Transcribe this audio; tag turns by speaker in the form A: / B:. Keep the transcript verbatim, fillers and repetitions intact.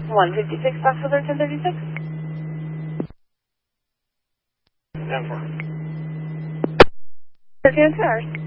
A: one fifty-six, Foxtrot ten thirty-six.
B: ten four.
A: thirteen hours.